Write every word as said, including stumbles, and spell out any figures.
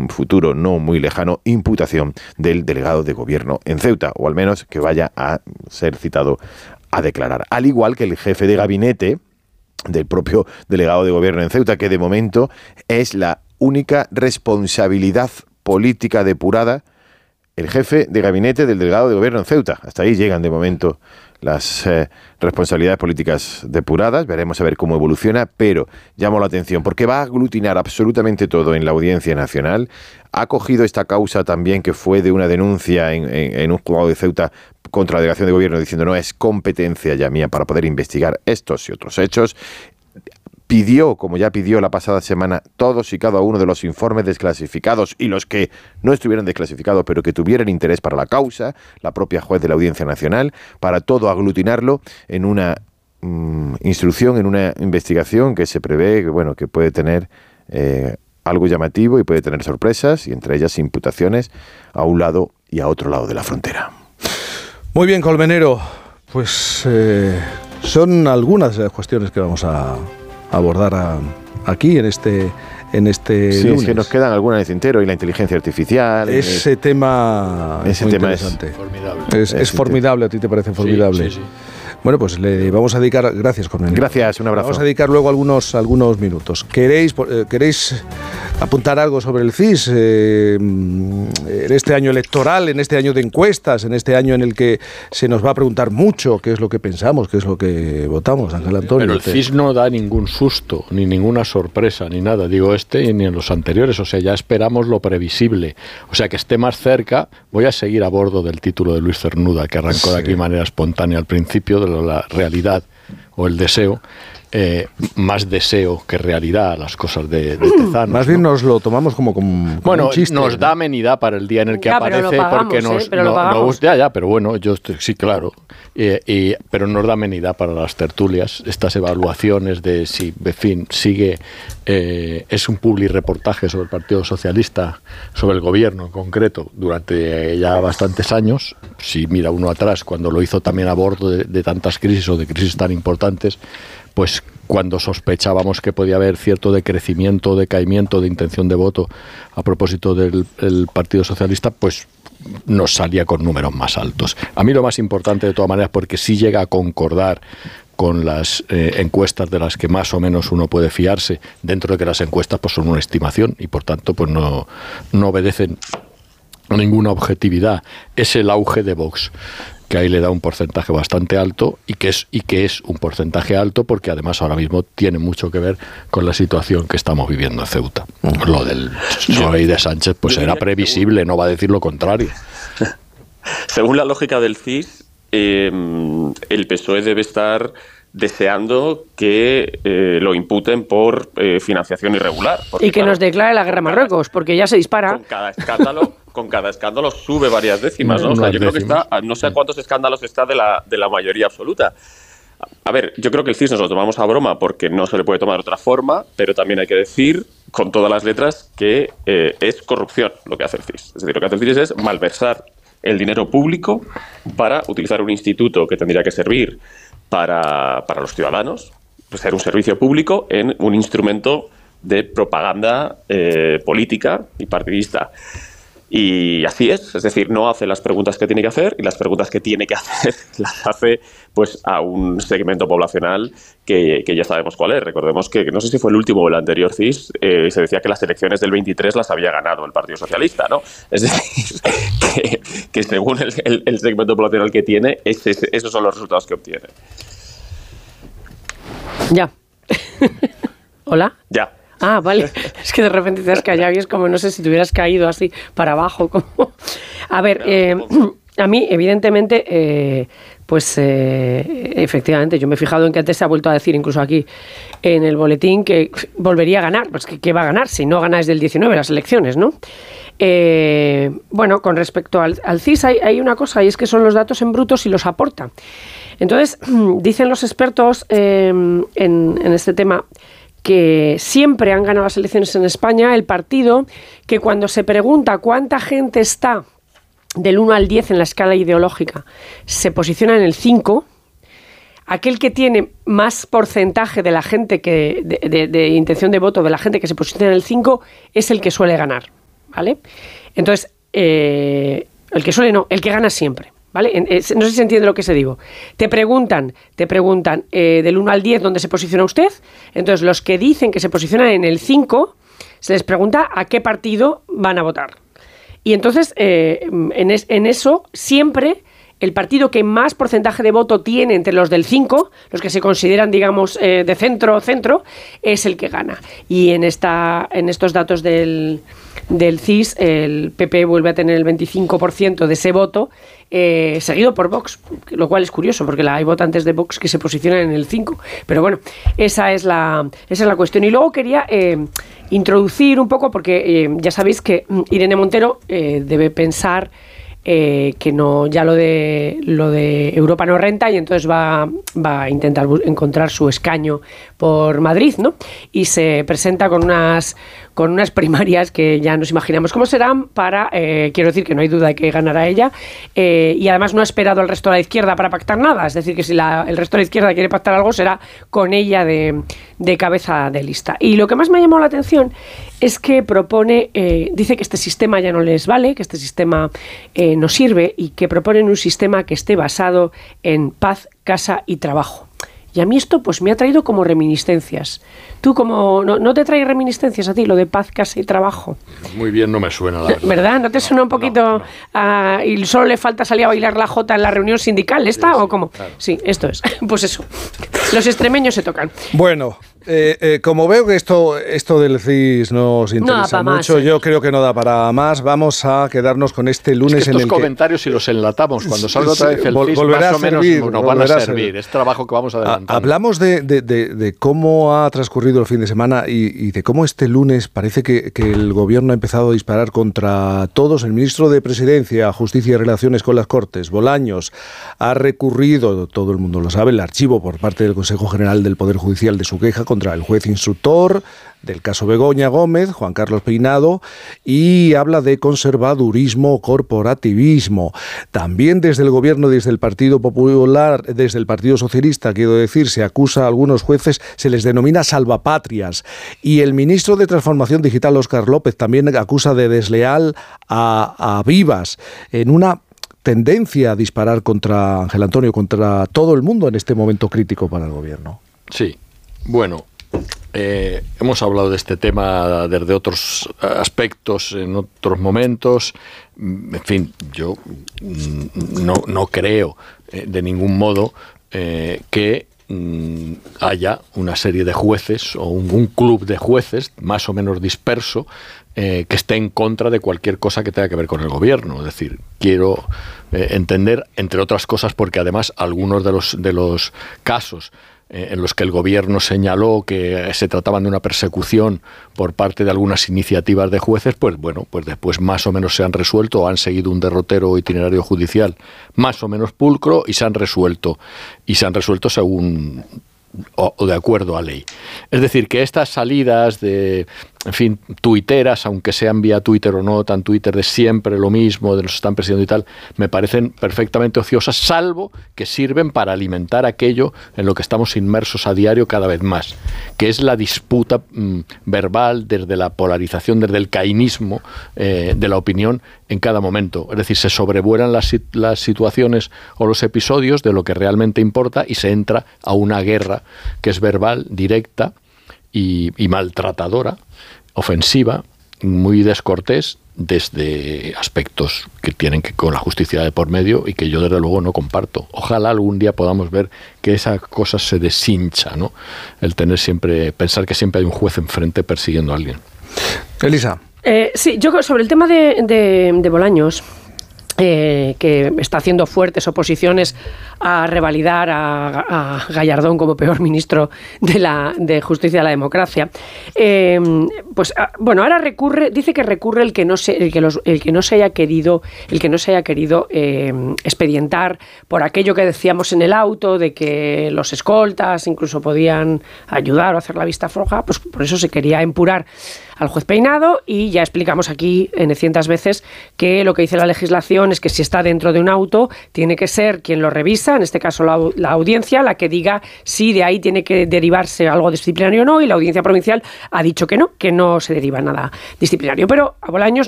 un futuro no muy lejano, imputación del delegado de gobierno en Ceuta, o al menos que vaya a ser citado a declarar. Al igual que el jefe de gabinete del propio delegado de gobierno en Ceuta, que de momento es la única responsabilidad política depurada, el jefe de gabinete del delegado de gobierno en Ceuta. Hasta ahí llegan de momento las eh, responsabilidades políticas depuradas. Veremos a ver cómo evoluciona, pero llamo la atención porque va a aglutinar absolutamente todo en la Audiencia Nacional. Ha cogido esta causa también, que fue de una denuncia en, en, en un juzgado de Ceuta contra la delegación de gobierno, diciendo no es competencia ya mía para poder investigar estos y otros hechos. Pidió, como ya pidió la pasada semana, todos y cada uno de los informes desclasificados y los que no estuvieran desclasificados pero que tuvieran interés para la causa, la propia juez de la Audiencia Nacional, para todo aglutinarlo en una mmm, instrucción, en una investigación que se prevé, que, bueno, que puede tener eh, algo llamativo y puede tener sorpresas, y entre ellas imputaciones a un lado y a otro lado de la frontera. Muy bien, Colmenero, pues eh, son algunas de las cuestiones que vamos a abordar a, aquí en este en este sí, lunes. Sí, nos quedan algunas en el tintero, y la inteligencia artificial. Ese es, tema ese muy tema interesante. Es formidable. Es, es formidable, ¿a ti te parece formidable? Sí, sí, sí. Bueno, pues le vamos a dedicar, gracias, Colmenero. Gracias, un abrazo. Vamos a dedicar luego algunos algunos minutos. ¿Queréis eh, queréis apuntar algo sobre el C I S eh, en este año electoral, en este año de encuestas, en este año en el que se nos va a preguntar mucho qué es lo que pensamos, qué es lo que votamos, Ángel Antonio? Pero el C I S no da ningún susto, ni ninguna sorpresa, ni nada. Digo este ni en los anteriores. O sea, ya esperamos lo previsible. O sea, que esté más cerca. Voy a seguir a bordo del título de Luis Cernuda, que arrancó sí. de aquí de manera espontánea al principio, de la realidad o el deseo. Eh, más deseo que realidad las cosas de, de Tezanos. Más bien ¿no? nos lo tomamos como, como, como bueno, un chiste. Nos da amenidad para el día en el que ya, aparece, pero lo pagamos, porque nos, ¿eh? pero no, lo pagamos. no, ya, ya, pero bueno, yo estoy, sí, claro, eh, y, pero nos da amenidad para las tertulias, estas evaluaciones de si, en fin, sigue, eh, es un publi reportaje sobre el Partido Socialista, sobre el gobierno en concreto, durante eh, ya bastantes años. Si mira uno atrás, cuando lo hizo también a bordo de, de tantas crisis o de crisis tan importantes, pues cuando sospechábamos que podía haber cierto decrecimiento, decaimiento de intención de voto a propósito del el Partido Socialista, pues nos salía con números más altos. A mí lo más importante, de todas maneras, porque sí llega a concordar con las eh, encuestas de las que más o menos uno puede fiarse, dentro de que las encuestas pues son una estimación y por tanto pues no, no obedecen a ninguna objetividad, es el auge de Vox, que ahí le da un porcentaje bastante alto y que es y que es un porcentaje alto porque además ahora mismo tiene mucho que ver con la situación que estamos viviendo en Ceuta. Uh-huh. Lo del Soey de Sánchez pues era previsible, no va a decir lo contrario. Según la lógica del C I S, eh, el P S O E debe estar deseando que eh, lo imputen por eh, financiación irregular. Porque, y que claro, nos declare la guerra a Marruecos, porque ya se dispara. Con cada escándalo, con cada escándalo sube varias décimas, ¿no? O sea, yo creo que está, no sé a cuántos escándalos está de la, de la mayoría absoluta. A ver, yo creo que el C I S nos lo tomamos a broma porque no se le puede tomar de otra forma, pero también hay que decir con todas las letras que eh, es corrupción lo que hace el C I S. Es decir, lo que hace el C I S es malversar el dinero público para utilizar un instituto que tendría que servir para, para los ciudadanos, pues ser un servicio público en un instrumento de propaganda eh, política y partidista. Y así es, es decir, no hace las preguntas que tiene que hacer y las preguntas que tiene que hacer las hace pues a un segmento poblacional que, que ya sabemos cuál es. Recordemos que, no sé si fue el último o el anterior C I S, eh, se decía que las elecciones del veintitrés las había ganado el Partido Socialista, ¿no? Es decir, que, que según el, el, el segmento poblacional que tiene, ese, esos son los resultados que obtiene. Ya. ¿Hola? Ya. Ah, vale. Es que de repente te has callado y es como, no sé, si te hubieras caído así para abajo. Como... A ver, eh, a mí, evidentemente, eh, pues eh, efectivamente, yo me he fijado en que antes se ha vuelto a decir, incluso aquí en el boletín, que volvería a ganar. Pues que, que va a ganar si no gana desde el diecinueve las elecciones, ¿no? Eh, bueno, con respecto al, al C I S hay, hay una cosa, y es que son los datos en brutos y los aporta. Entonces, dicen los expertos eh, en, en este tema que siempre han ganado las elecciones en España el partido que cuando se pregunta cuánta gente está del uno al diez en la escala ideológica, se posiciona en el cinco, aquel que tiene más porcentaje de la gente que de, de, de intención de voto de la gente que se posiciona en el cinco es el que suele ganar. ¿vale? Entonces, eh, el que suele no, el que gana siempre. ¿Vale? No sé si se entiende lo que se digo. Te preguntan, te preguntan eh, del uno al diez dónde se posiciona usted. Entonces, los que dicen que se posicionan en el cinco, se les pregunta a qué partido van a votar. Y entonces, eh, en, es, en eso, siempre el partido que más porcentaje de voto tiene entre los del cinco, los que se consideran, digamos, eh, de centro, centro, es el que gana. Y en, esta, en estos datos del, del C I S, el P P vuelve a tener el veinticinco por ciento de ese voto, eh, seguido por Vox, lo cual es curioso, porque la, hay votantes de Vox que se posicionan en el cinco. Pero bueno, esa es la, esa es la cuestión. Y luego quería eh, introducir un poco, porque eh, ya sabéis que Irene Montero eh, debe pensar Eh, que no, ya lo de lo de Europa no renta, y entonces va, va a intentar encontrar su escaño por Madrid, ¿no? Y se presenta con unas con unas primarias que ya nos imaginamos cómo serán para, eh, quiero decir que no hay duda de que ganará ella, eh, y además no ha esperado al resto de la izquierda para pactar nada, es decir, que si la, el resto de la izquierda quiere pactar algo será con ella de, de cabeza de lista. Y lo que más me ha llamado la atención es que propone, eh, dice que este sistema ya no les vale, que este sistema eh, no sirve, y que proponen un sistema que esté basado en paz, casa y trabajo. Y a mí esto pues me ha traído como reminiscencias. ¿Tú como no, no te trae reminiscencias a ti lo de paz, casa y trabajo? Muy bien, no me suena, la verdad. ¿Verdad? ¿No te suena un poquito no, no. A, y solo le falta salir a bailar la jota en la reunión sindical esta? Sí, ¿o cómo? Claro. Sí, esto es. Pues eso. Los extremeños se tocan. Bueno, eh, eh, como veo que esto, esto del C I S nos interesa no mucho, más, yo creo que no da para más. Vamos a quedarnos con este lunes es que en el que... estos comentarios, si los enlatamos, cuando salga otra vez el C I S, más o menos servir, nos van a servir. servir. Es trabajo que vamos a adelantar. Hablamos de, de, de, de cómo ha transcurrido el fin de semana y, y de cómo este lunes parece que, que el gobierno ha empezado a disparar contra todos. El ministro de Presidencia, Justicia y Relaciones con las Cortes, Bolaños, ha recurrido, todo el mundo lo sabe, el archivo por parte del Consejo General del Poder Judicial de su queja contra el juez instructor del caso Begoña Gómez, Juan Carlos Peinado, y habla de conservadurismo, corporativismo. También desde el gobierno, desde el Partido Popular, desde el Partido Socialista, quiero decir, se acusa a algunos jueces, se les denomina salvapatrias. Y el ministro de Transformación Digital, Óscar López, también acusa de desleal a, a Vivas, en una tendencia a disparar contra Ángel Antonio, contra todo el mundo en este momento crítico para el gobierno. Sí, bueno, eh, hemos hablado de este tema desde otros aspectos, en otros momentos. En fin, yo no, no creo eh, de ningún modo eh, que mm, haya una serie de jueces o un, un club de jueces más o menos disperso eh, que esté en contra de cualquier cosa que tenga que ver con el gobierno. Es decir, quiero eh, entender, entre otras cosas, porque además algunos de los, de los casos en los que el gobierno señaló que se trataban de una persecución por parte de algunas iniciativas de jueces, pues bueno, pues después más o menos se han resuelto o han seguido un derrotero itinerario judicial más o menos pulcro y se han resuelto y se han resuelto según o, o de acuerdo a ley. Es decir, que estas salidas de, en fin, tuiteras, aunque sean vía Twitter o no, tan Twitter de siempre lo mismo, de nos están persiguiendo y tal, me parecen perfectamente ociosas, salvo que sirven para alimentar aquello en lo que estamos inmersos a diario cada vez más, que es la disputa mmm, verbal desde la polarización, desde el cainismo eh, de la opinión en cada momento. Es decir, se sobrevuelan las, las situaciones o los episodios de lo que realmente importa y se entra a una guerra que es verbal, directa y, y maltratadora, ofensiva, muy descortés, desde aspectos que tienen que ver con la justicia de por medio y que yo desde luego no comparto. Ojalá algún día podamos ver que esa cosa se deshincha, ¿no? El tener siempre, pensar que siempre hay un juez enfrente persiguiendo a alguien. Elisa. Eh, sí, yo sobre el tema de, de, de Bolaños, Eh, que está haciendo fuertes oposiciones a revalidar a, a Gallardón como peor ministro de la de Justicia y la Democracia. Eh, pues bueno, ahora recurre, dice que recurre el que no se, el que los, el que no se haya querido, el que no se haya querido eh, expedientar por aquello que decíamos en el auto de que los escoltas incluso podían ayudar o hacer la vista floja, pues por eso se quería empurar al juez Peinado, y ya explicamos aquí en cientos veces que lo que dice la legislación es que si está dentro de un auto tiene que ser quien lo revisa, en este caso la, la audiencia, la que diga si de ahí tiene que derivarse algo disciplinario o no, y la audiencia provincial ha dicho que no, que no se deriva nada disciplinario. Pero a Bolaños